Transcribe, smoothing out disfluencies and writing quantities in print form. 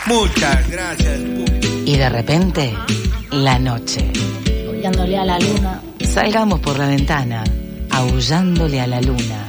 Muchas gracias. Y de repente, la noche. Aullándole a la luna. Salgamos por la ventana, aullándole a la luna.